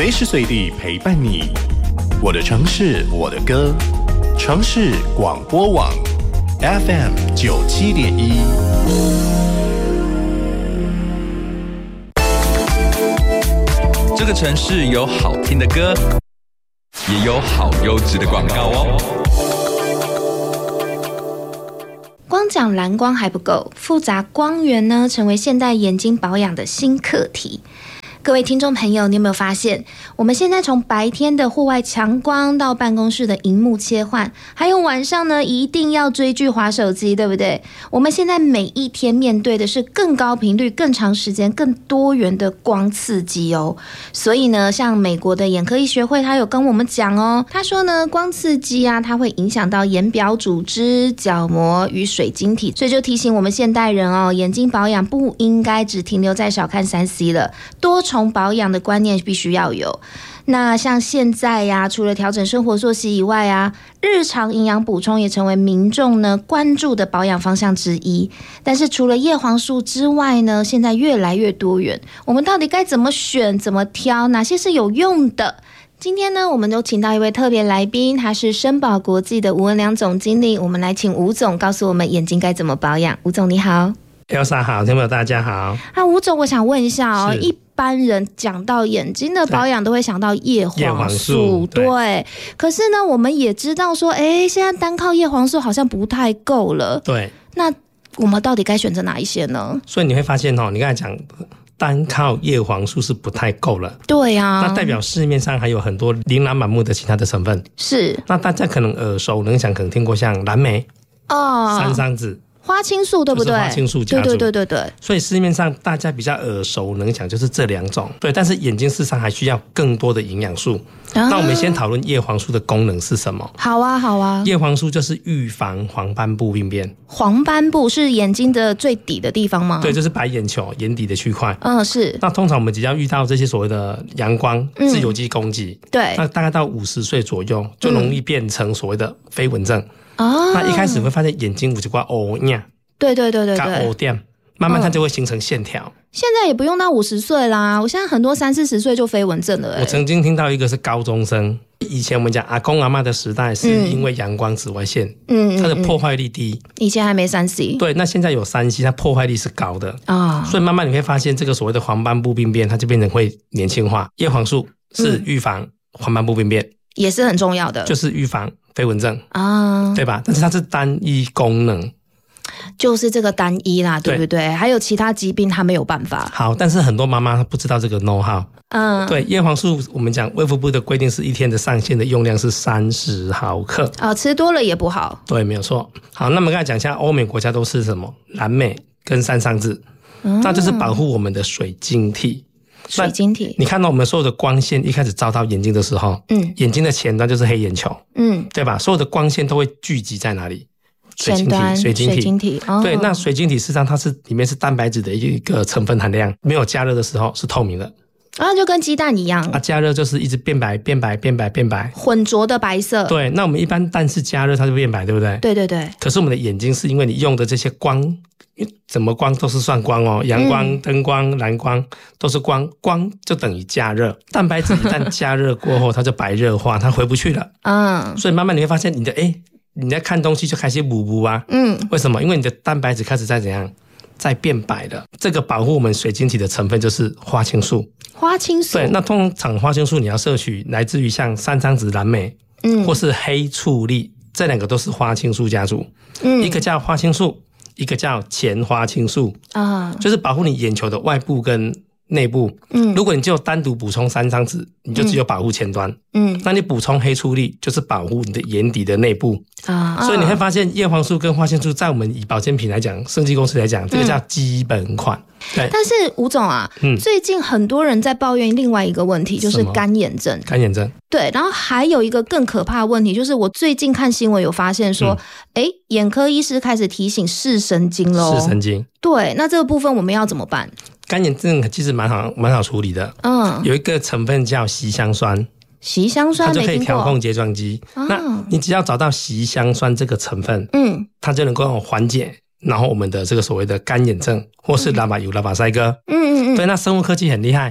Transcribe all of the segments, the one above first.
随时随地陪伴你。我的城市，我的歌，城市广播网 FM97.1。 这个城市有好听的歌，也有好优质的广告哦。 光讲蓝光还不够，复杂光源呢，成为现代眼睛保养的新课题。各位听众朋友，你有没有发现，我们现在从白天的户外强光到办公室的萤幕切换，还有晚上呢一定要追剧滑手机，对不对？我们现在每一天面对的是更高频率、更长时间、更多元的光刺激哦。所以呢，像美国的眼科医学会，他有跟我们讲哦，他说呢，光刺激啊，它会影响到眼表组织、角膜与水晶体，所以就提醒我们现代人哦，眼睛保养不应该只停留在少看3C 了，多重保养的观念必须要有。那像现在呀，除了调整生活作息以外啊，日常营养补充也成为民众呢关注的保养方向之一。但是除了叶黄素之外呢，现在越来越多元，我们到底该怎么选、怎么挑，哪些是有用的？今天呢，我们都请到一位特别来宾，他是申宝国际的吴文良总经理。我们来请吴总告诉我们眼睛该怎么保养。吴总你好。 Elsa 好，听众朋友大家好。 吴总，我想问一下哦，一般人讲到眼睛的保养都会想到叶黄素，对。可是呢，我们也知道说，现在单靠叶黄素好像不太够了。 对。 那我们到底该选择哪一些呢？ 所以你会发现你刚才讲单靠叶黄素是不太够了。 对啊。 那代表市面上还有很多琳琅满目的其他的成分。 是。 那大家可能耳熟能详，可能听过像蓝莓、山桑子。 花青素对不对？ 花青素家族， 对。 所以市面上大家比较耳熟能详就是这两种，对。但是眼睛事实上还需要更多的营养素。那我们先讨论叶黄素的功能是什么？ 好啊。 叶黄素就是预防黄斑部病变。 黄斑部是眼睛的最底的地方吗？ 对，就是白眼球眼底的区块。 是。 那通常我们只要遇到这些所谓的阳光自由基攻击， 对， 那大概到50岁左右就容易变成所谓的飞蚊症。那一开始会发现眼睛有一块黑影， 对， 黑点，慢慢它就会形成线条。 现在也不用到50岁啦，我现在很多30-40岁就飞蚊症了。 我曾经听到一个是高中生，以前我们讲阿公阿嬷的时代是因为阳光紫外线，它的破坏力低。 以前还没3C。 对，那现在有3C，它破坏力是高的所以慢慢你会发现这个所谓的黄斑部病变，它就变成会年轻化。叶黄素是预防黄斑部病变， 也是很重要的， 就是预防飞蚊症对吧？但是它是单一功能， 就是这个单一啦，对不对？还有其他疾病它没有办法。 好，但是很多妈妈不知道这个 know how。对，叶黄素我们讲卫福部的规定是一天的上限的用量是30毫克吃多了也不好。 对，没有错。好，那么刚才讲一下欧美国家都是什么？蓝莓跟山桑子，那就是保护我们的水晶体。 水晶体， 你看到我们所有的光线一开始照到眼睛的时候，眼睛的前端就是黑眼球，对吧？所有的光线都会聚集在哪里？ 前端水晶体。 对，那水晶体事实上它是里面是蛋白质的一个成分含量，没有加热的时候是透明的。 就跟鸡蛋一样。 加热就是一直变白，混浊的白色。 对，那我们一般蛋是加热它就变白，对不对？ 对。 可是我们的眼睛是因为你用的这些光，怎么光都是算光哦，阳光、灯光、蓝光都是光，光就等于加热。蛋白质一旦加热过后，它就白热化，它回不去了。所以慢慢你会发现你在看东西就开始模糊啊。为什么？因为你的蛋白质开始在怎样？在变白了。这个保护我们水晶体的成分就是花青素。对，那通常花青素你要摄取来自于像山桑子、蓝莓，或是黑醋栗，这两个都是花青素家族。一个叫花青素，一个叫前花青素就是保护你眼球的外部跟内部。如果你只有单独补充山桑子，你就只有保护前端。那你补充黑醋栗就是保护你的眼底的内部。所以你会发现叶黄素跟花青素在我们以保健品来讲，生技公司来讲，这个叫基本款。对。 但是吴总最近很多人在抱怨另外一个问题，就是干眼症。对，然后还有一个更可怕的问题，就是我最近看新闻有发现说，眼科医师开始提醒视神经咯。 视神经。 对，那这个部分我们要怎么办？ 干眼症其实蛮好处理的。有一个成分叫硒香酸。 硒香酸它就可以调控睫状肌。那你只要找到硒香酸这个成分，它就能够缓解然后我们的这个所谓的干眼症或是拉巴油、拉巴塞哥。对，那生物科技很厉害，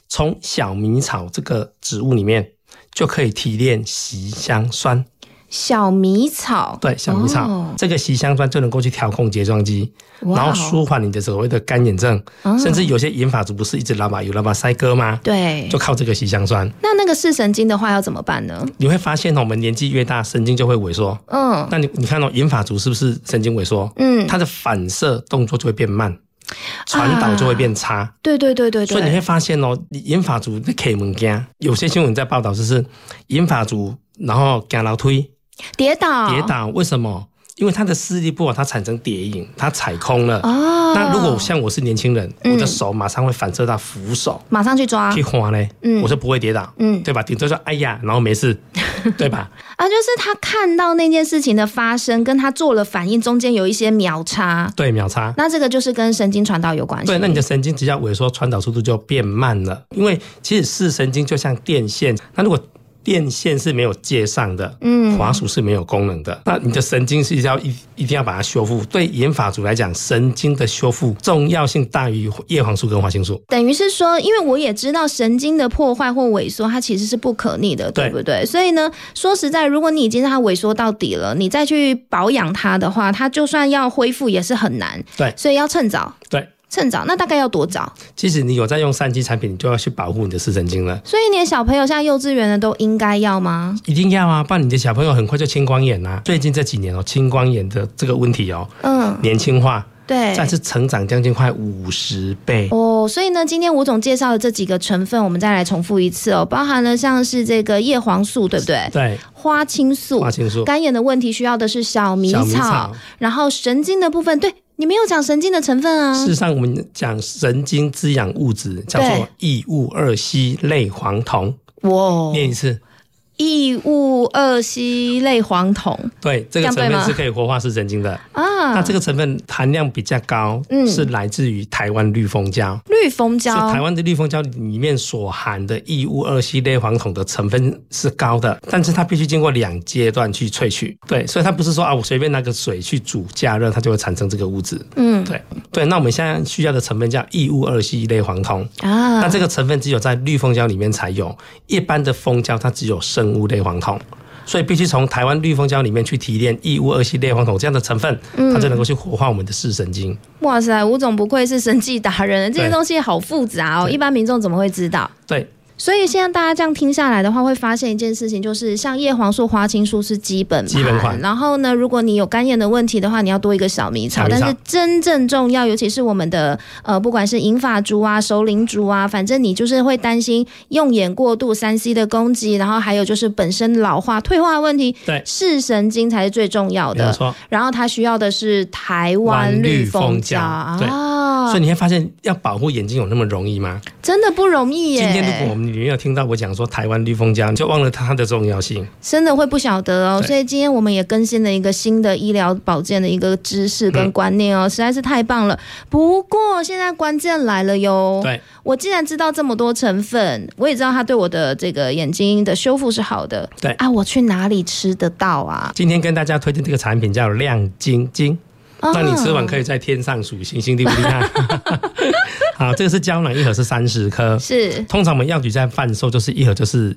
从小米草这个植物里面就可以提炼习香酸。 小米草， 对，小米草，这个习香酸就能够去调控睫状肌，然后舒缓你的所谓的干眼症，甚至有些银发族不是一直老把腮哥吗？ 对， 就靠这个习香酸。 那个视神经的话要怎么办呢？ 你会发现我们年纪越大，神经就会萎缩。那你看银发族是不是神经萎缩？它的反射动作就会变慢。传导就会变差， 对， 所以你会发现银发族在开门家，有些新闻在报道就是银发族，然后走楼梯跌倒， 为什么？因为他的视力不好，他产生跌影，他踩空了。那如果像我是年轻人，我的手马上会反射到扶手， 马上去抓， 去滑嘞，我就不会跌倒，对吧？顶多说哎呀，然后没事，对吧？ 就是他看到那件事情的发生，跟他做了反应中间有一些秒差， 对，秒差。 那这个就是跟神经传导有关系。 对，那你的神经只要萎缩，传导速度就变慢了。因为其实视神经就像电线，那如果电线是没有接上的，滑鼠是没有功能的，那你的神经是一定要把它修复。对银发族来讲，神经的修复重要性大于叶黄素跟花青素。 等于是说，因为我也知道神经的破坏或萎缩，它其实是不可逆的，对不对？所以呢，说实在，如果你已经让它萎缩到底了，你再去保养它的话，它就算要恢复也是很难。 对， 所以要趁早。 对。 趁早，那大概要多早？ 其实你有在用3G 产品，你就要去保护你的视神经了。 所以你的小朋友像幼稚园的都应该要吗？ 一定要啊，不然你的小朋友很快就青光眼啊。最近这几年青光眼的这个问题年轻化， 对， 再次成长将近快50倍所以呢，今天吴总介绍的这几个成分，我们再来重复一次包含了像是这个叶黄素，对不对？ 对， 花青素，干眼的问题需要的是小米草，然后神经的部分，对。你没有讲神经的成分啊？ 事实上，我们讲神经滋养物质叫做异戊二烯类黄酮。哇，念一次。 异戊二烯类黄酮， 对，这个成分是可以活化视神经的啊。那这个成分含量比较高，是来自于台湾绿蜂胶。 绿蜂胶， 是台湾的绿蜂胶里面所含的异戊二烯类黄酮的成分是高的，但是它必须经过2阶段去萃取。对，所以它不是说我随便拿个水去煮加热，它就会产生这个物质。对。那我们现在需要的成分叫异戊二烯类黄酮啊。那这个成分只有在绿蜂胶里面才有，一般的蜂胶它只有生物类黄酮，所以必须从台湾绿蜂胶里面去提炼异戊二烯类黄酮这样的成分，它就能够去活化我们的视神经。 哇塞，吴总不愧是生技达人，这些东西好复杂一般民众怎么会知道？ 对。 所以现在大家这样听下来的话，会发现一件事情，就是像叶黄素、花青素是基本款，然后呢，如果你有干眼的问题的话，你要多一个小米草。但是真正重要，尤其是我们的不管是银发族啊、熟龄族啊，反正你就是会担心用眼过度、3C 的攻击，然后还有就是本身老化、退化的问题， 对， 视神经才是最重要的。 没错。 然后它需要的是台湾绿蜂胶所以你会发现，要保护眼睛有那么容易吗？ 真的不容易耶。 今天如果我们里面有听到我讲说台湾绿蜂胶，你就忘了它的重要性， 真的会不晓得所以今天我们也更新了一个新的医疗保健的一个知识跟观念实在是太棒了。不过现在关键来了哟， 对， 我既然知道这么多成分，我也知道它对我的这个眼睛的修复是好的， 对啊，我去哪里吃得到啊？ 今天跟大家推荐这个产品叫亮晶晶。那你吃完可以在天上数星星，厉不厉害？好，这个是胶囊，一盒是30颗， 是通常我们药局在贩售就是一盒就是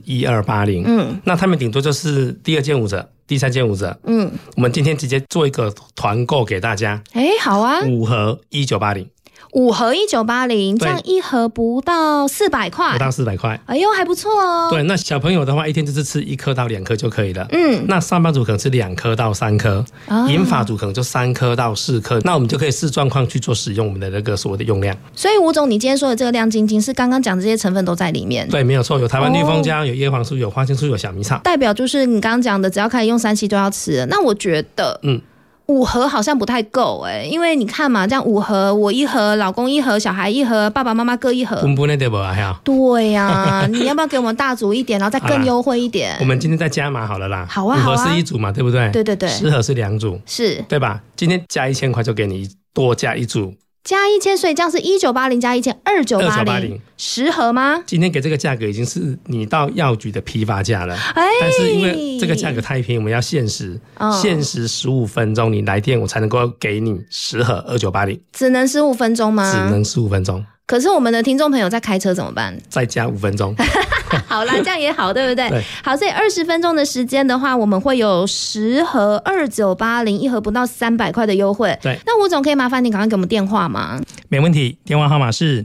1280，那他们顶多就是第2件5折，第3件5折，我们今天直接做一个团购给大家， 好啊 ，5盒1980。 5盒1980，这样一盒不到400块， 不到400块， 哎呦，还不错哦。 对，那小朋友的话，一天就是吃1颗到2颗就可以了。那上班族可能吃2颗到3颗，银发族可能就3颗到4颗。那我们就可以视状况去做使用我们的那个所谓的用量。 所以吴总，你今天说的这个亮晶晶是刚刚讲这些成分都在里面？ 对，没有错，有台湾绿蜂胶，有叶黄素，有花青素，有小米草。 代表就是你刚刚讲的，只要开始用3期都要吃。那我觉得，5盒好像不太够因为你看嘛，这样5盒，我1盒，老公1盒，小孩1盒，爸爸妈妈各1盒，对呀，你要不要给我们大组一点，然后再更优惠一点？ 我们今天再加码好了啦。 好啊 ，5盒是1组嘛，对不对？ 对对对 ，10盒是2组， 是对吧？今天加1000块就给你多加1组。 加1000，所以这样是1980加1000，2980 10盒吗？ 今天给这个价格已经是你到药局的批发价了，但是因为这个价格太便宜，我们要限时15分钟，你来电我才能够给你10盒2980， 只能15分钟吗？ 只能15分钟。 可是我们的听众朋友在开车怎么办？ 再加5分钟。 好啦，这样也好，对不对？ 对。 好，所以20分钟的时间的话，我们会有10盒2980，一盒不到300块的优惠。 对。 那吴总可以麻烦你赶快给我们电话吗？ 没问题，电话号码是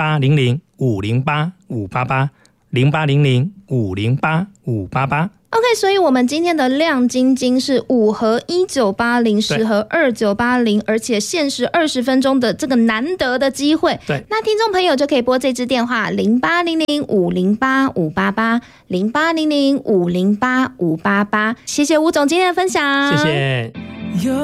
0800-508-588，0800-508-588。 OK， 所以我们今天的亮晶晶是5盒1980， 10盒2980，而且限时20分钟的这个难得的机会。 对， 那听众朋友就可以拨这支电话0800-508-588，0800-508-588。谢谢吴总今天的分享， 谢谢。